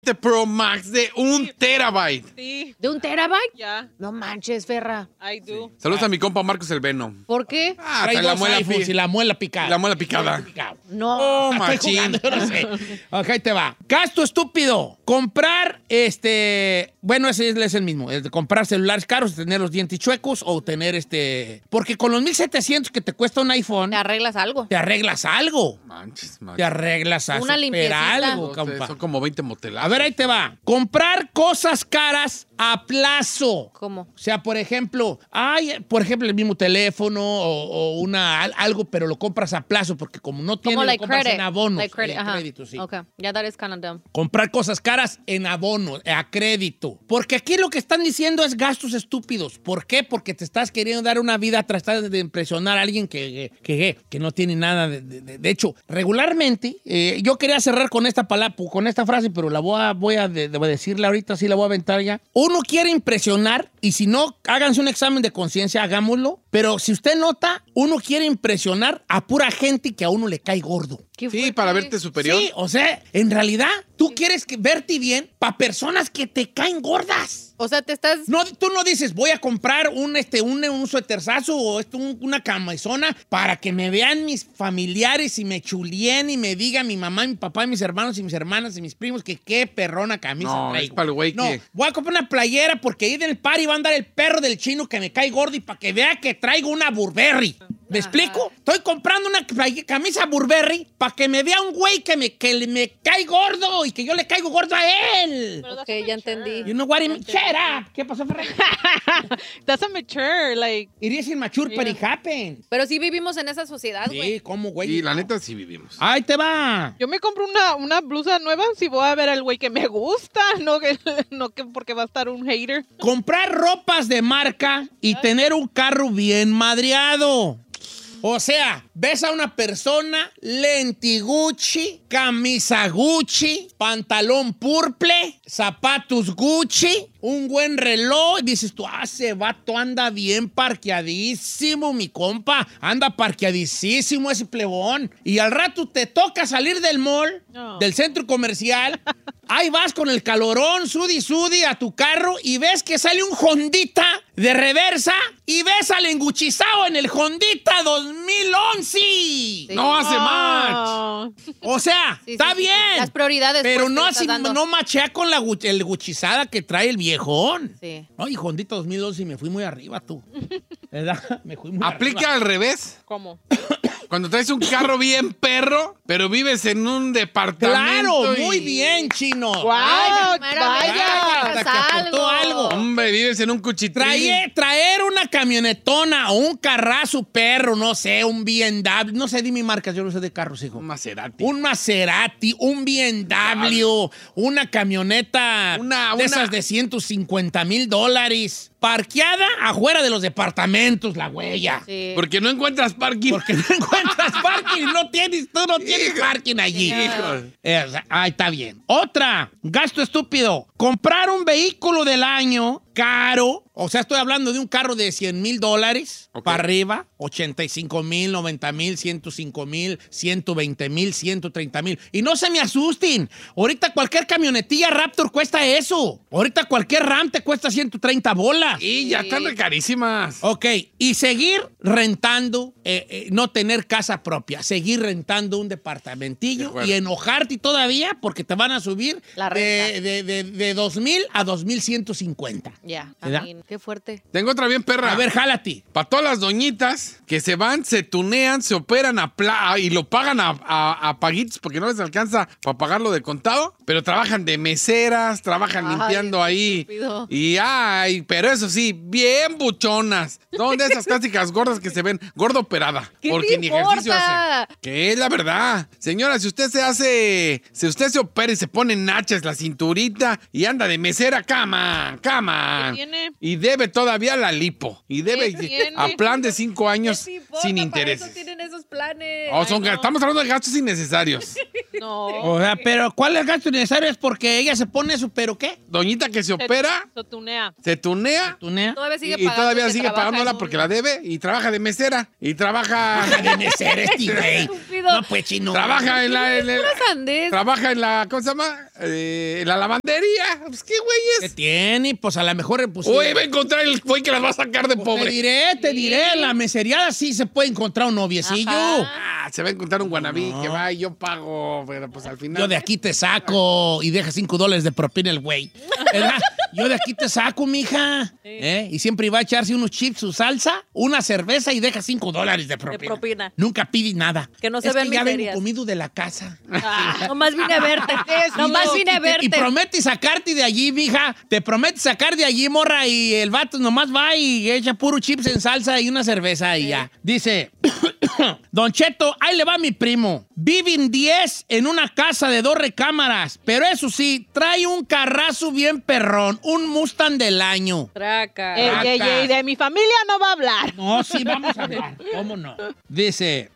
Pro Max de 1 TB. Sí. ¿De 1 TB? Ya. No manches, Ferra. I do. Saludos a mi compa Marcos el Veno. ¿Por qué? Trae Trae la dos muela iPhones y la muela picada. La muela picada. No. Oh, Estoy machín. jugando, yo no sé. Ok, ahí te va. Gasto estúpido. Comprar, bueno, ese es el mismo. Es de comprar celulares caros, tener los dientes chuecos o tener porque con los 1,700 que te cuesta un iPhone, ¿Te arreglas algo? te arreglas algo. Manches, Te arreglas a Una super limpiecita. algo, compa. Son como 20 motelazos. A ver, ahí te va. Comprar cosas caras a plazo. ¿Cómo? O sea, por ejemplo, el mismo teléfono o algo, pero lo compras a plazo porque como no tiene, Como lo like compras credit. en abonos. Like credit, en ajá. crédito, sí. Ok. Yeah, that is kind of dumb. Comprar cosas caras en abonos, a crédito. Porque aquí lo que están diciendo es gastos estúpidos. ¿Por qué? Porque te estás queriendo dar una vida tratar de impresionar a alguien que no tiene nada de hecho, regularmente, yo quería cerrar con esta palabra, con esta frase, pero la voy a decirla ahorita, sí la voy a aventar ya. Uno quiere impresionar y si no, háganse un examen de conciencia, hagámoslo. Pero si usted nota, uno quiere impresionar a pura gente que a uno le cae gordo. Sí, para verte superior. Sí, o sea, en realidad, tú quieres verte bien para personas que te caen gordas. O sea, te estás... No, tú no dices, voy a comprar un suéterzazo o una camisona para que me vean mis familiares y me chulien y me diga mi mamá, mi papá, mis hermanos y mis hermanas y mis primos que qué perrona camisa No, traigo. es para el güey No, que... voy a comprar una playera porque ahí en el party va a andar el perro del chino que me cae gordo y para que vea que traigo una Burberry. ¿Me explico? Estoy comprando una camisa Burberry para que me vea un güey que me cae gordo y que yo le caigo gordo a él. Ok, ya entendí. You know what I mean? Shut up. ¿Qué pasó, Ferrer? That's a mature, like... It is immature, but it happened. Pero sí vivimos en esa sociedad, güey. Sí, ¿cómo, güey? Y la neta sí vivimos. Ahí te va. Yo me compro una blusa nueva si voy a ver al güey que me gusta, no que porque va a estar un hater. Comprar ropas de marca y tener un carro bien madreado. O sea, ves a una persona, lenti Gucci, camisa Gucci, pantalón purple, zapatos Gucci, un buen reloj, y dices tú, ese vato anda bien parqueadísimo, mi compa, anda parqueadísimo ese plebón. Y al rato te toca salir del mall, del centro comercial, ahí vas con el calorón, sudi a tu carro y ves que sale un Hondita de reversa y ves al enguchizado en el Hondita 2011. Sí. No hace match. O sea, Sí, está sí, sí. bien. Las prioridades, pero pues, no, que estás dando. no machea con el guchizada que trae el viejón. Sí. Ay, Hondita 2011 y me fui muy arriba, tú. ¿Verdad? Me fui muy Aplica arriba. al revés. ¿Cómo? Cuando traes un carro bien perro, pero vives en un departamento. Claro, muy bien, chino. ¡Wow! Hasta ¡Vaya! que aportó algo. Hombre, vives en un cuchitrín. Traer una camionetona o un carrazo perro, no sé, un BMW, no sé, dime marcas, yo no sé de carros, hijo. Un Maserati. Un Maserati, un BMW, una camioneta de esas de $150,000, parqueada afuera de los departamentos, la huella. Sí. Porque no encuentras parking. Porque no encuentras parking, tú no tienes parking allí. Ahí está bien. Otra, gasto estúpido. Comprar un vehículo del año caro. O sea, estoy hablando de un carro de $100,000 para arriba, 85,000, 90,000, 105,000, 120,000, 130,000. Y no se me asusten. Ahorita cualquier camionetilla Raptor cuesta eso. Ahorita cualquier Ram te cuesta 130 bolas. Y ya están re carísimas. Ok, y seguir rentando, no tener casa propia, seguir rentando un departamentillo y enojarte todavía porque te van a subir La renta. de 2,000 a 2,150. Ya, ¿Verdad? qué fuerte. Tengo otra bien perra. A ver, jálate. Para todas las doñitas que se van, se tunean, se operan y lo pagan a paguitos porque no les alcanza para pagarlo de contado, pero trabajan de meseras, trabajan Ay, limpiando ahí. estúpido. Y pero eso sí, bien buchonas. Son de esas clásicas gordas que se ven gorda operada. ¿Qué porque te ni ejercicio importa? hacen. Que es la verdad. Señora, si usted se opera y se pone nachas la cinturita y anda de mesera, cama. ¿Qué tiene? Y debe todavía la lipo. Y debe ¿Qué tiene? a plan de 5 años ¿Qué te importa? sin Para intereses. eso tienen esos planes. Oh, Ay, no. Estamos hablando de gastos innecesarios. No. O sea, pero ¿cuál es el gasto innecesario? Es porque ella se pone su, ¿pero qué? Doñita que se opera, Se tunea. se tunea ¿Tunea? Todavía sigue y pagando todavía que sigue trabaja pagándola en porque un- la debe y trabaja de mesera y trabaja De mecer este güey. Estúpido. No, pues, chino. trabaja en la Pura sandez. trabaja en la ¿cómo se llama? En la lavandería. Pues qué güey ¿Qué es. tiene? Pues a lo mejor... Pues, Oye, va a encontrar el güey que las va a sacar de Te pobre. diré, la meseriada sí se puede encontrar un noviecillo. Ajá. Se va a encontrar un guanabí que va y yo pago, pero pues al final. Yo de aquí te saco y deja $5 de propina el güey. ¿Verdad? Yo de aquí te saco, mija. Y siempre iba a echarse unos chips, su salsa, una cerveza y deja $5 de propina. propina. Nunca pide nada. Que no se es vean que ya vengo miserias. comido de la casa. Nomás vine a verte. Nomás vine a verte. Y promete sacarte de allí, mija. Te promete sacar de allí, morra, y el vato nomás va y echa puro chips en salsa y una cerveza y ya. Dice, Don Cheto, ahí le va mi primo. Viven 10 en una casa de 2 recámaras, pero eso sí, trae un carrazo bien perrón, un Mustang del año. Traca. Ey, de mi familia no va a hablar. No, sí, vamos a hablar. ¿Cómo no? Dice,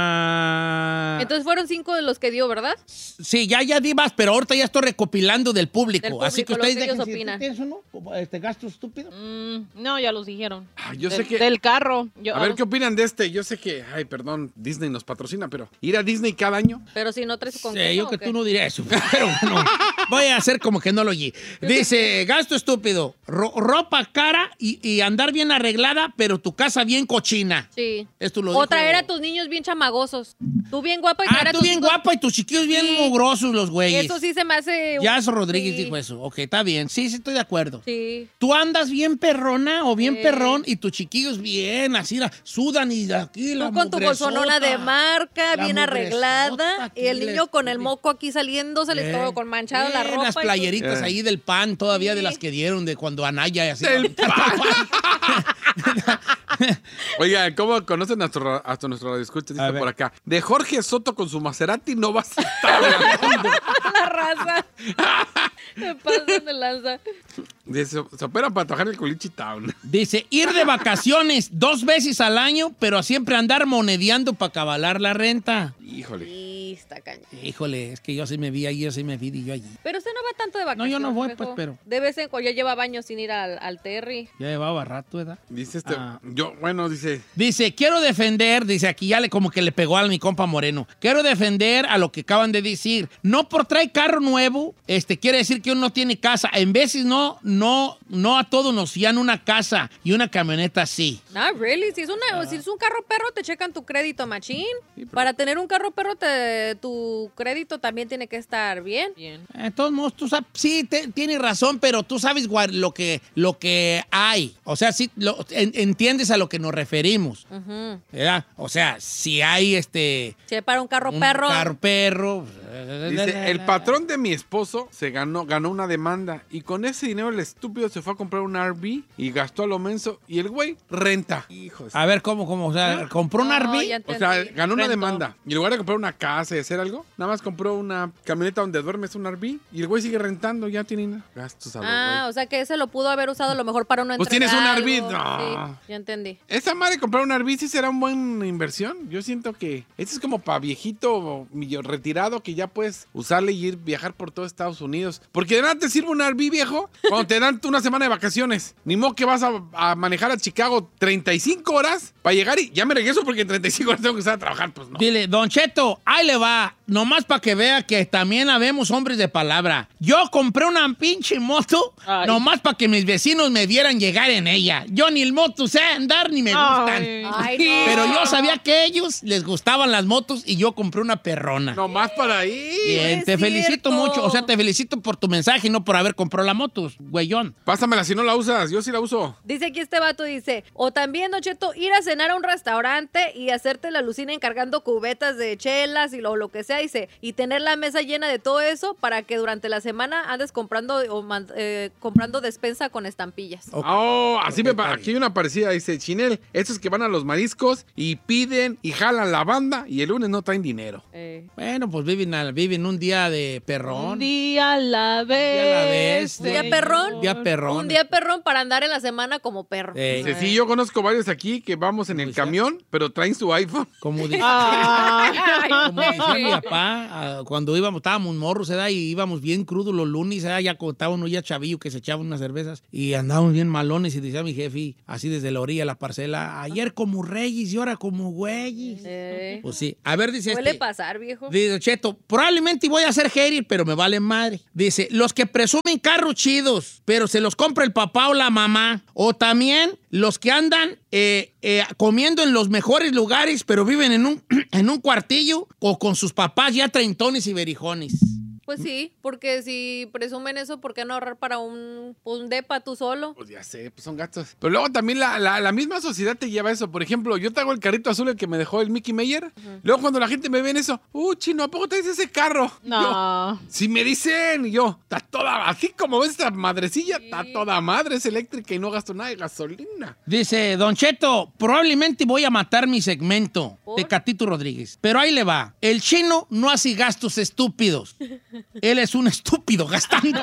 Entonces fueron 5 de los que dio, ¿verdad? sí, ya di más, pero ahorita ya estoy recopilando del público. Del público, Así que lo que ustedes ellos dejen si opinan. tienes uno, gasto estúpido. No, ya los dijeron. Yo sé que. Del carro. A ver qué opinan de este. Yo sé que, ay, perdón, Disney nos patrocina, pero ir a Disney cada año. Pero si no traes con Sí, queso, yo ¿o que qué? tú no dirías eso, pero bueno, voy a hacer como que no lo oí. Dice, gasto estúpido, ropa cara y andar bien arreglada, pero tu casa bien cochina. Sí. Esto lo O dijo- traer a tus niños bien chamagosos. Tú bien guapa y traer a tú tus bien hijos- guapa y tus chiquillos bien Sí. mugrosos los güeyes. Eso sí se me hace... Yaso Rodríguez Sí. dijo eso. Ok, está bien. Sí, estoy de acuerdo. Sí. Tú andas bien perrona o bien Sí. perrón y tus chiquillos bien, así sudan y de aquí la Tú con tu mugresota. bolsonona de marca, La bien mugresota arreglada. aquí Y el le- niño con el moco aquí saliéndose, todo con manchado la ropa. Las y tú- playeritas ahí del pan, todavía Sí. de las que dieron de cuando Anaya y así. Del Oiga, ¿cómo conocen hasta nuestro radio escucha? A Dice ver. por acá. De Jorge Soto con su Maserati no vas a estar hablando. La raza. Me pasan de lanza. Dice, se opera para trabajar en el Culichi Town. Dice, ir de vacaciones 2 veces al año, pero siempre andar monedeando para cabalar la renta. Híjole. Sí, está cañón. Híjole, es que yo sí me vi ahí, yo sí me vi y yo allí. Pero usted no va tanto de vacaciones. yo no voy, viejo. pues, pero- De vez en cuando, yo llevaba años sin ir al Terry. Ya llevaba rato, ¿verdad? Dice este. Ah. Dice. Dice, quiero defender, dice aquí ya como que le pegó a mi compa Moreno. Quiero defender a lo que acaban de decir. No por traer carro nuevo, quiere decir que uno no tiene casa. En veces no a todos nos dan una casa y una camioneta así. No, really. Si es un carro perro, te checan tu crédito, machín. Para tener un carro perro, tu crédito también tiene que estar bien. Bien. De todos modos, tú sabes, sí, tienes razón, pero tú sabes lo que hay. O sea, sí, entiendes a lo que nos referimos. Ujú. ¿Verdad? O sea, si hay Si es para un carro un perro. carro perro. Dice, el patrón de mi esposo ganó una demanda y con ese dinero el estúpido se fue a comprar un RV y gastó a lo menso y el güey renta. Hijos. A ver, ¿cómo? O sea, compró un No, RV. ya O sea, entendí. ganó una Rentó. demanda. Y en lugar de comprar una casa y hacer algo, nada más compró una camioneta donde duermes, un RV. Y el güey sigue rentando, ya tiene gastos a lo Ah, güey. o sea que ese lo pudo haber usado a lo mejor para una Pues entrega. tienes un algo. RV, no. Sí, ya entendí. Esa madre comprar un RV sí será una buena inversión. Yo siento que este es como para viejito retirado que ya puedes usarle y viajar por todo Estados Unidos. Porque de nada te sirve un RV, viejo, cuando te dan una semana de vacaciones. Ni modo que vas a manejar a Chicago 35 horas para llegar y ya me regreso porque en 35 horas tengo que estar a trabajar. Pues no. Dile, Don Cheto, ahí le va. Nomás para que vea que también habemos hombres de palabra. Yo compré una pinche moto Ay. nomás para que mis vecinos me vieran llegar en ella. Yo ni el moto sé andar ni me gustan. Ay. Ay, no. Pero yo sabía que a ellos les gustaban las motos y yo compré una perrona. Nomás para ahí. Bien, es te felicito cierto. mucho. O sea, te felicito por tu mensaje y no por haber comprado la moto, güeyón. Pásamela si no la usas. Yo sí la uso. Dice aquí este vato, dice, o también, Don Cheto, ir a cenar a un restaurante y hacerte la alucina encargando cubetas de chelas y lo que sea, dice, y tener la mesa llena de todo eso para que durante la semana andes comprando comprando despensa con estampillas. Ok. Oh, así Ok, me está bien. aquí hay una parecida, dice Chinel, estos que van a los mariscos y piden y jalan la banda y el lunes no traen dinero. Bueno, pues viven un día de perrón. Un día a la vez. día a la vez. ¿Un día señor. perrón? Día perrón. Un día perrón para andar en la semana como perro. Dice, sí, yo conozco varios aquí que vamos en el decía? camión, pero traen su iPhone. Como dice, Ay. como decía mi papá, cuando estábamos morros, ¿verdad? Y íbamos bien crudos los lunes, ¿verdad? Ya contábamos ya chavillo que se echaban unas cervezas y andábamos bien malones y decía mi jefe, así desde la orilla de la parcela, ayer como reyes y ahora como güeyes. Pues sí. A ver, dice Suele pasar, viejo. Dice Cheto, probablemente voy a ser hater, pero me vale madre. Dice, los que presumen carros chidos, pero se los compra el papá o la mamá. O también los que andan comiendo en los mejores lugares, pero viven en un cuartillo o con sus papás ya treintones y berijones. Pues sí, porque si presumen eso, ¿por qué no ahorrar para un depa tú solo? Pues ya sé, pues son gastos. Pero luego también la misma sociedad te lleva a eso. Por ejemplo, yo traigo el carrito azul el que me dejó el Mickey Meyer. Luego cuando la gente me ve en eso, chino, ¿a poco traes ese carro? No. Si me dicen, está toda, así como ves esta madrecilla, está toda madre, es eléctrica y no gasto nada de gasolina. Dice, Don Cheto, probablemente voy a matar mi segmento de Catito Rodríguez. Pero ahí le va. El chino no hace gastos estúpidos. Él es un estúpido gastando.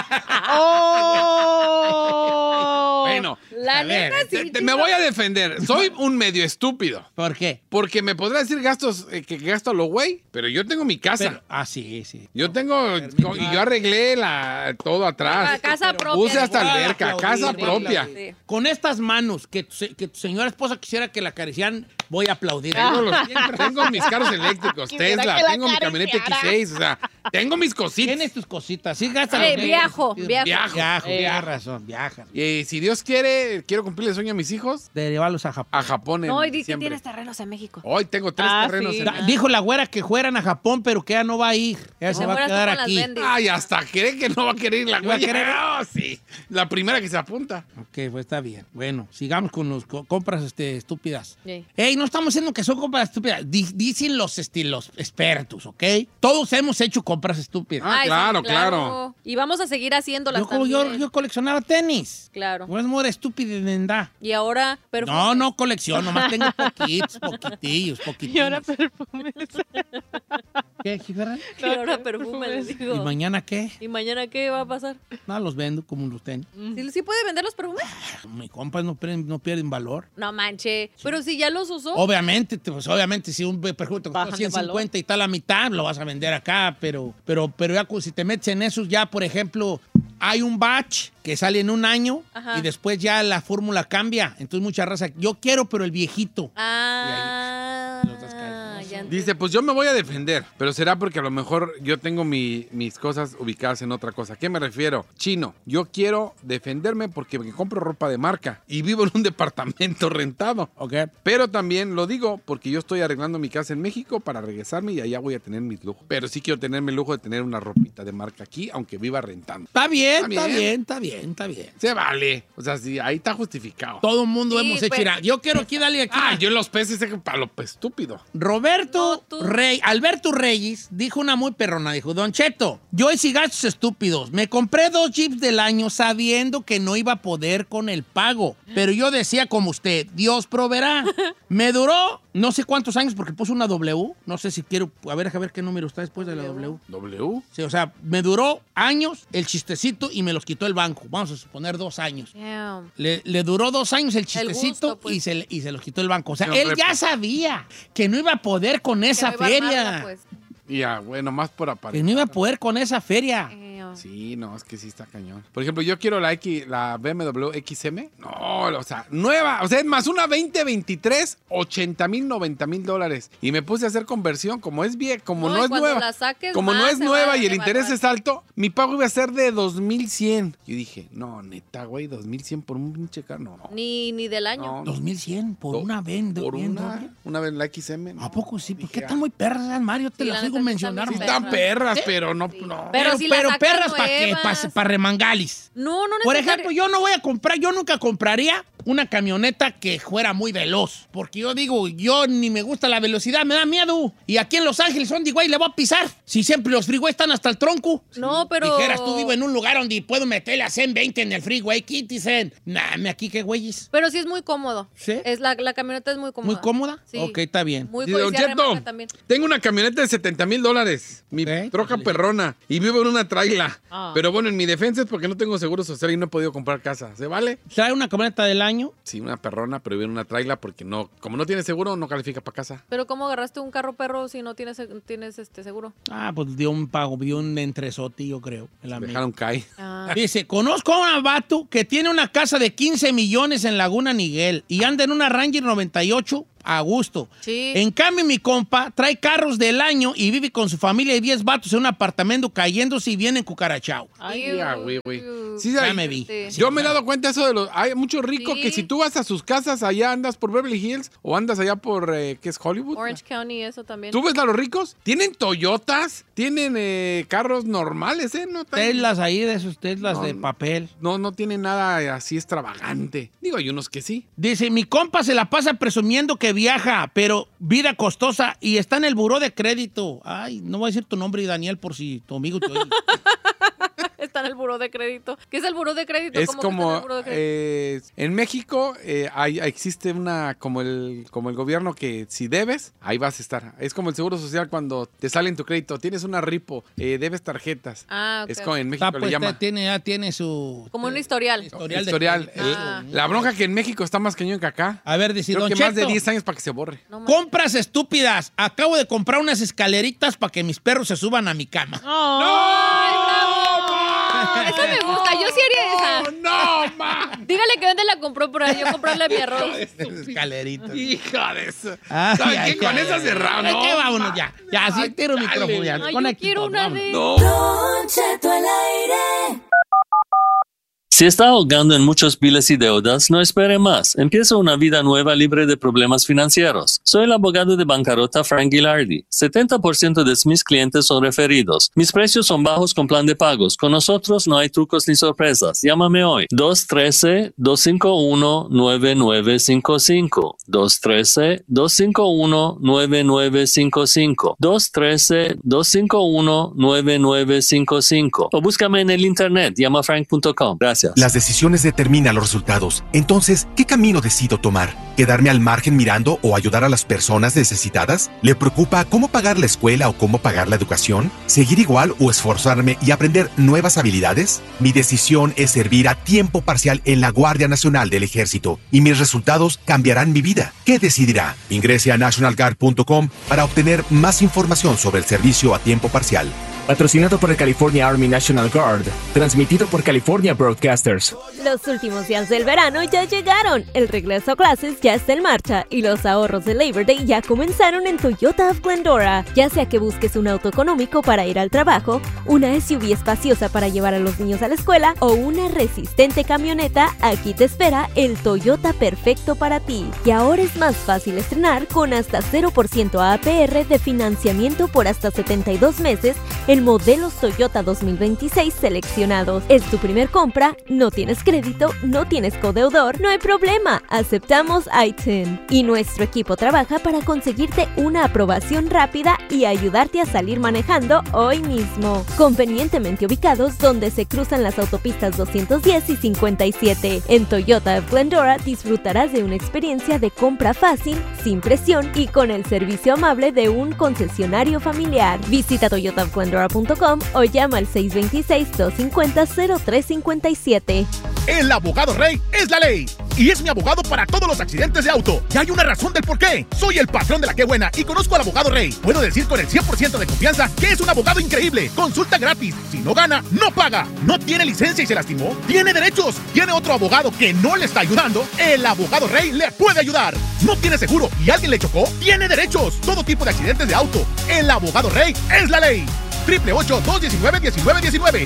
Bueno, La neta sí. me voy a defender. Soy un medio estúpido. ¿Por qué? Porque me podrá decir gastos que gasto a lo güey, pero yo tengo mi casa. Sí. Yo tengo, y yo arreglé todo atrás. Casa propia. Puse hasta Voy a alberca, aplaudir, casa voy a propia. Sí. Con estas manos que tu señora esposa quisiera que la acariciaran, voy a aplaudir. Tengo mis carros eléctricos, Quisiera Tesla, que la tengo mi camioneta acariciara. X6, o sea, tengo mis cositas. Tienes tus cositas. Sí, gasta Viajo. Tienes razón, viaja. Y si Dios quiere, quiero cumplirle el sueño a mis hijos, De llevarlos a Japón. a Japón en No, y di que diciembre. tienes terrenos en México. Hoy tengo 3 terrenos sí. en... Dijo la güera que fueran a Japón, pero que ella no va a ir. Ella se va a fueras tú quedar con las aquí. Bendis. Ay, hasta cree que no va a querer ir la ¿Va a güey. querer? No, sí. La primera que se apunta. Ok, pues está bien. Bueno, sigamos con las compras estúpidas. Sí. Ey, no estamos diciendo que son compras estúpidas. Dicen los expertos, ¿ok? Todos hemos hecho compras estúpidas. Ah, Ay, claro, sí, claro. Y vamos a seguir haciéndolas Yo también. coleccionaba tenis. Claro. No es muy estúpida. Y ahora, perfume. No colecciono, nomás tengo poquitillos. Y ahora perfumes. ¿Qué, Gibran? Y ahora perfume, les ¿Y digo. mañana qué? ¿Y mañana qué va a pasar? No, los vendo como los tenis. ¿Sí puede vender los perfumes? Mis compas no pierden valor. No manche. Pero si ya los usó. Obviamente, si un perfume te costó Bajan de 150 valor. y está a la mitad, lo vas a vender acá, pero ya si te metes en esos, ya, por ejemplo, hay un batch que sale en un año Ajá. y después ya la fórmula cambia. Entonces mucha raza, yo quiero, pero el viejito. Ah, los descargas. ya entendí. Dice, pues yo me voy a defender, pero será porque a lo mejor yo tengo mis cosas ubicadas en otra cosa. ¿A qué me refiero? Chino, yo quiero defenderme porque me compro ropa de marca y vivo en un departamento rentado. ¿Ok? Pero también lo digo porque yo estoy arreglando mi casa en México para regresarme y allá voy a tener mis lujos. Pero sí quiero tenerme el lujo de tener una ropita de marca aquí, aunque viva rentando. Está bien. Se vale. O sea, sí, ahí está justificado. Todo el mundo Sí, hemos hecho. pero- Mira, yo quiero aquí darle aquí. Ah, yo en los peces para lo estúpido. Roberto No, tú. Alberto Reyes dijo una muy perrona, dijo, Don Cheto, yo hice gastos estúpidos, me compré 2 Jeeps del año sabiendo que no iba a poder con el pago, pero yo decía como usted, Dios proveerá. Me duró no sé cuántos años porque puso una W, no sé si quiero, a ver qué número está después de la W. ¿W? Sí, o sea, me duró años el chistecito y me los quitó el banco, vamos a suponer 2 años. Damn. Le duró 2 años el chistecito gusto, pues. y se los quitó el banco. O sea, Qué él horrible. ya sabía que no iba a poder con esa Que me iba a feria. armarla, pues. Y ya, bueno, más por Que apariencia. no iba a poder con esa feria. Damn. Sí, no, es que sí está cañón. Por ejemplo, yo quiero la BMW XM. No, o sea, nueva. O sea, es más una 2023, $80,000, $90,000. Y me puse a hacer conversión. Como es bien, como No, no y es cuando nueva. la saques Como no más es se nueva va a y el interés devaluar. es alto, mi pago iba a ser de 2,100. Yo dije, no, neta, güey, 2,100 por un pinche carro. No. Ni del año. No. 2100 por Do- una vez. Por bien una doble. vez la XM. ¿A poco sí? ¿Por Dije, qué están muy perras, Mario? Te Sí, las la digo neta sí mencionar. están Sí muy están perras, ¿Eh? pero no. no. Pero si las sacan perras para qué, nuevas. para remangalis. No Por necesariamente. ejemplo, yo nunca compraría una camioneta que fuera muy veloz. Porque yo digo, yo ni me gusta la velocidad, me da miedo. Y aquí en Los Ángeles, ¿dónde, güey, le voy a pisar? Si siempre los freeways están hasta el tronco. No, pero. Dijeras, tú vivo en un lugar donde puedo meterle a 120 en el freeway. ¿Qué dicen? Nah, aquí qué güeyes. Pero sí es muy cómodo. ¿Sí? La camioneta es muy cómoda. ¿Muy cómoda? Sí. Ok, está bien. Muy Sí, Don codiciada, Cheto, remanga también. tengo una camioneta de $70,000. Mi troca perrona. Y vivo en una traila. Ah. Pero bueno, en mi defensa es porque no tengo seguro social y no he podido comprar casa. ¿Se vale? Trae una camioneta del año. año. Sí, una perrona, pero viene una traila porque no, como no tiene seguro, no califica para casa. Pero ¿cómo agarraste un carro perro si no tienes seguro? Pues dio un entresote, yo creo. El amigo. Dejaron caer. Dice, conozco a un vato que tiene una casa de 15 millones en Laguna Niguel y anda en una Ranger 98 a gusto. Sí. En cambio, mi compa trae carros del año y vive con su familia y 10 vatos en un apartamento cayéndose y viene cucarachao. Ay, Ya, güey. Sí, Ya me vi. Sí. Yo me he dado cuenta eso de los... Hay muchos ricos Sí. que si tú vas a sus casas, allá andas por Beverly Hills o andas allá por, ¿qué es Hollywood? Orange County, eso también. ¿Tú ves a los ricos? Tienen Toyotas, tienen carros normales, ¿eh? No, Teslas ahí, de esos Teslas No, de papel. no tienen nada así extravagante. Digo, hay unos que sí. Dice, mi compa se la pasa presumiendo que viaja, pero vida costosa y está en el buró de crédito. Ay, no voy a decir tu nombre, Daniel, por si tu amigo te oye. Está en el buró de crédito. ¿Qué es el buró de crédito? Es ¿Cómo que está en como el buró de crédito? en México existe una como el gobierno que si debes, ahí vas a estar. Es como el Seguro Social cuando te sale en tu crédito, tienes una ripo, debes tarjetas. Ah, ok. Es como en México Está, le llama ya tiene su... Como un historial. Historial. historial. De crédito. La bronca que en México está más cañón que acá. A ver, dice, Creo Don que más de Cheto, 10 años para que se borre. No manches. compras estúpidas. Acabo de comprar unas escaleritas para que mis perros se suban a mi cama. ¡Ay, bravo! Eso me gusta, yo sí haría esa. ¡No, man! Dígale que dónde la compró para yo comprarle a mi arroz. Escaleritas. Hija de eso. Ay, ¿Sabes ay, qué? Con ay, esa ay, cerrada, ay, ¿no? que vámonos ya. Ya, sí, Ay, tiro el dale. micrófono ya. Ay, yo Conecten quiero todos, una vámonos. de... No. Don Cheto al aire. Si está ahogando en muchos biles y deudas, no espere más. Empieza una vida nueva libre de problemas financieros. Soy el abogado de bancarrota Frank Gilardi. 70% de mis clientes son referidos. Mis precios son bajos con plan de pagos. Con nosotros no hay trucos ni sorpresas. Llámame hoy. 213-251-9955. 213-251-9955. 213-251-9955. O búscame en el internet. Llama a frank.com. Gracias. Las decisiones determinan los resultados. Entonces, ¿qué camino decido tomar? ¿Quedarme al margen mirando o ayudar a las personas necesitadas? ¿Le preocupa cómo pagar la escuela o cómo pagar la educación? ¿Seguir igual o esforzarme y aprender nuevas habilidades? Mi decisión es servir a tiempo parcial en la Guardia Nacional del Ejército y mis resultados cambiarán mi vida. ¿Qué decidirá? Ingrese a nationalguard.com para obtener más información sobre el servicio a tiempo parcial. Patrocinado por el California Army National Guard. Transmitido por California Broadcasters. Los últimos días del verano ya llegaron. El regreso a clases ya está en marcha y los ahorros de Labor Day ya comenzaron en Toyota of Glendora. Ya sea que busques un auto económico para ir al trabajo, una SUV espaciosa para llevar a los niños a la escuela o una resistente camioneta, aquí te espera el Toyota perfecto para ti. Y ahora es más fácil estrenar con hasta 0% APR de financiamiento por hasta 72 meses en modelos Toyota 2026 seleccionados. Es tu primer compra, no tienes crédito, no tienes codeudor, no hay problema, aceptamos I-10. Y nuestro equipo trabaja para conseguirte una aprobación rápida y ayudarte a salir manejando hoy mismo. Convenientemente ubicados donde se cruzan las autopistas 210 y 57. En Toyota of Glendora disfrutarás de una experiencia de compra fácil, sin presión y con el servicio amable de un concesionario familiar. Visita toyotaofglendora.com o llama al 626-250-0357. El abogado Rey es la ley y es mi abogado para todos los accidentes de auto. Y hay una razón del por qué. Soy el patrón de la Qué Buena y conozco al abogado Rey. Puedo decir con el 100% de confianza que es un abogado increíble. Consulta gratis. Si no gana, no paga. No tiene licencia y se lastimó. Tiene derechos. Tiene otro abogado que no le está ayudando. El abogado Rey le puede ayudar. No tiene seguro y alguien le chocó. Tiene derechos. Todo tipo de accidentes de auto. El abogado Rey es la ley. 888-219-1919.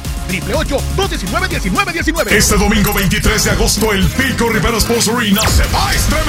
888-219-1919. Este domingo 23 de agosto, el Pico Rivera Sports Arena se va a estrenar.